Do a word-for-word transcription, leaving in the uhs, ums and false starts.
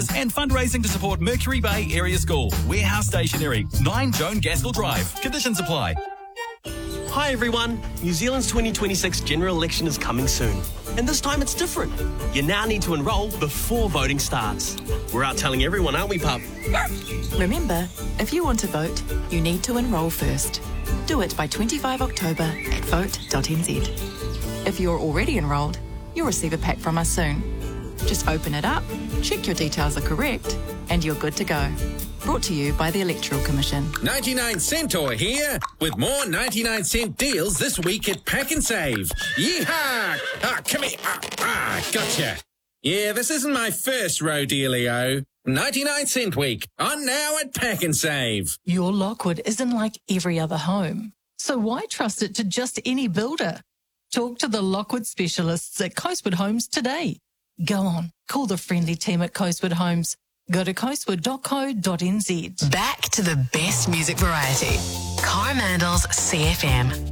And fundraising to support Mercury Bay Area School. Warehouse Stationery, nine Joan Gaskell Drive. Conditions apply. Hi everyone, New Zealand's twenty twenty-six general election is coming soon. And this time it's different. You now need to enrol before voting starts. We're out telling everyone, aren't we, pup? Remember, if you want to vote, you need to enrol first. Do it by twenty-fifth of October at vote dot n z. If you're already enrolled, you'll receive a pack from us soon. Just open it up, check your details are correct, and you're good to go. Brought to you by the Electoral Commission. ninety-nine Centaur here with more ninety-nine cent deals this week at Pack and Save. Yeehaw! Ah, come here. Ah, ah, gotcha. Yeah, this isn't my first rodeo. ninety-nine cent week on now at Pack and Save. Your Lockwood isn't like every other home, so why trust it to just any builder? Talk to the Lockwood specialists at Coastwood Homes today. Go on, call the friendly team at Coastwood Homes. Go to coastwood dot co dot n z. Back to the best music variety. Coromandels C F M.